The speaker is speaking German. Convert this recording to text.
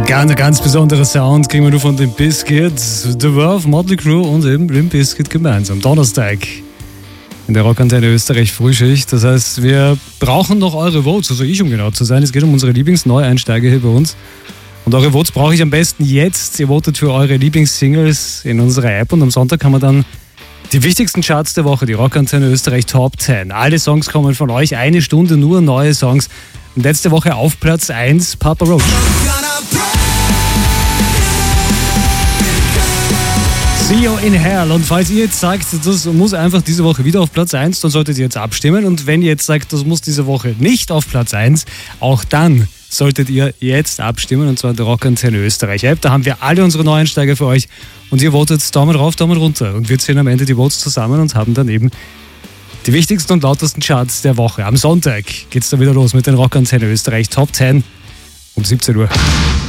Ganz besonderer Sound kriegen wir nur von Limp Bizkit, The Verve, Motley Crue und eben Limp Bizkit gemeinsam. Donnerstag in der Rockantenne Österreich Frühschicht. Das heißt, wir brauchen noch eure Votes, also ich, um genau zu sein. Es geht um unsere Lieblingsneueinsteiger hier bei uns. Und eure Votes brauche ich am besten jetzt. Ihr votet für eure Lieblingssingles in unserer App und am Sonntag kann man dann die wichtigsten Charts der Woche, die Rockantenne Österreich Top 10. Alle Songs kommen von euch, 1 Stunde nur neue Songs. Und letzte Woche auf Platz 1 Papa Roach. See You in Hell. Und falls ihr jetzt sagt, das muss einfach diese Woche wieder auf Platz 1, dann solltet ihr jetzt abstimmen. Und wenn ihr jetzt sagt, das muss diese Woche nicht auf Platz 1, auch dann solltet ihr jetzt abstimmen. Und zwar in der Rockantenne Österreich App. Da haben wir alle unsere Neueinsteiger für euch. Und ihr votet Daumen rauf, Daumen runter. Und wir zählen am Ende die Votes zusammen und haben dann eben die wichtigsten und lautesten Charts der Woche. Am Sonntag geht's dann wieder los mit den Rockantenne Österreich Top 10 um 17 Uhr.